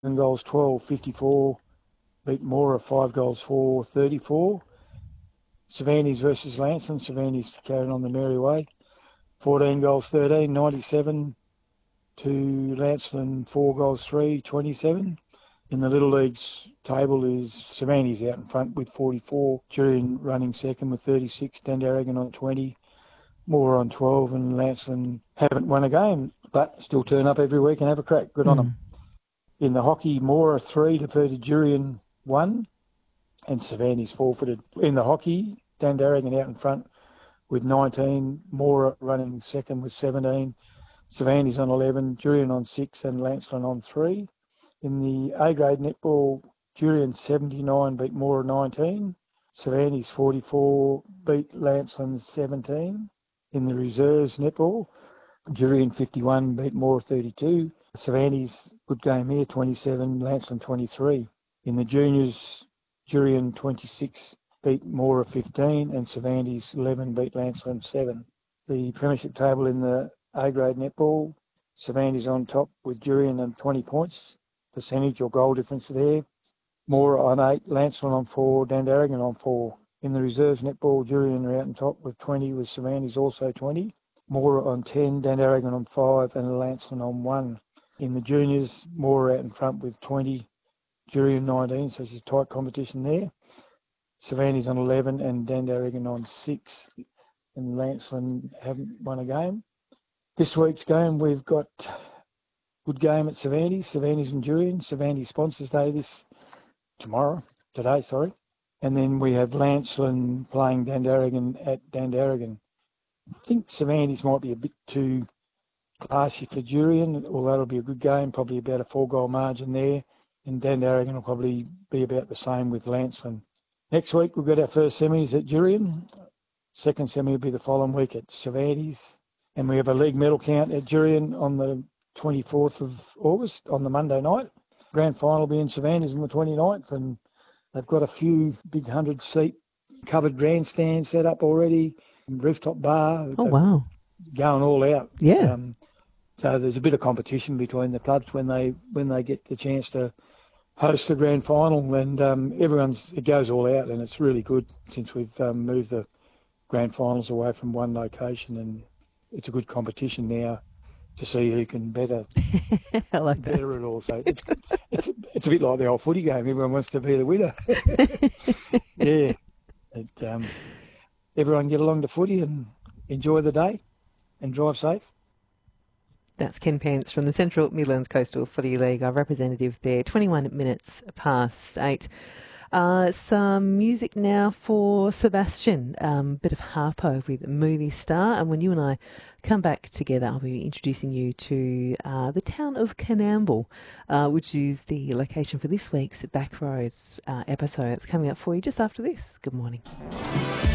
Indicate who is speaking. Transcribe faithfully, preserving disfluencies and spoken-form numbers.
Speaker 1: goals twelve fifty-four, beat Mora five goals four thirty-four. Cervantes versus Lanston, Cervantes carrying on the merry way. fourteen goals thirteen, ninety-seven to Lanston, four goals three, twenty-seven. In the Little Leagues table is Cervantes out in front with forty-four, Jurien running second with thirty-six, Dandaragan on twenty, Mora on twelve, and Lanston haven't won a game, but still turn up every week and have a crack. Good mm. on them. In the hockey, Mora three defeated Jurien one, and Cervantes forfeited. In the hockey, Dandaragan out in front with nineteen, Mora running second with seventeen, Cervantes on eleven, Jurien on six, and Lanston on three. In the A-grade netball, Jurien seventy-nine beat Mora nineteen, Cervantes forty-four beat Lanston seventeen. In the reserves netball, Jurien fifty-one beat Mora thirty-two, Cervantes, good game here, twenty-seven, Lanston twenty-three. In the juniors, Jurien twenty-six beat Mora fifteen, and Cervantes eleven beat Lanston seven. The premiership table in the A-grade netball, Cervantes on top with Jurien on twenty points, percentage or goal difference there. Mora on eight, Lanston on four, Dandaragan on four. In the reserves netball, Jurien are out on top with twenty, with Cervantes also twenty. Mora on ten, Dandaragan on five, and Lanston on one. In the juniors, Mora out in front with twenty, Jurien nineteen, so it's a tight competition there. Cervantes on eleven and Dandaragan on six, and Lanston haven't won a game. This week's game, we've got good game at Cervantes, Cervantes and Jurien. Cervantes Sponsors Day this tomorrow, today, sorry. And then we have Lanston playing Dandaragan at Dandaragan. I think Cervantes might be a bit too classy for Jurien, although it'll be a good game, probably about a four-goal margin there. And Dandaragan will probably be about the same with Lanston. Next week, we've got our first semis at Jurien. Second semi will be the following week at Cervantes. And we have a league medal count at Jurien on the twenty-fourth of August, on the Monday night. Grand final will be in Cervantes on the twenty-ninth, and they've got a few big hundred-seat covered grandstands set up already, and rooftop bar.
Speaker 2: Oh, wow.
Speaker 1: Going all out.
Speaker 2: Yeah.
Speaker 1: Um, so there's a bit of competition between the clubs when they when they get the chance to host the grand final, and um, everyone's it goes all out, and it's really good since we've um, moved the grand finals away from one location, and it's a good competition now to see who can better,
Speaker 2: I like
Speaker 1: better
Speaker 2: that.
Speaker 1: it all. So it's, it's, it's a bit like the old footy game. Everyone wants to be the winner. Yeah. It, um, everyone get along to footy and enjoy the day and drive safe.
Speaker 2: That's Ken Pence from the Central Midlands Coastal Footy League, our representative there. twenty-one minutes past eight. Uh, some music now for Sebastian, um, bit of Harpo with Movie Star. And when you and I come back together, I'll be introducing you to uh, the town of Coonamble, uh, which is the location for this week's Backroads uh, episode. It's coming up for you just after this. Good morning.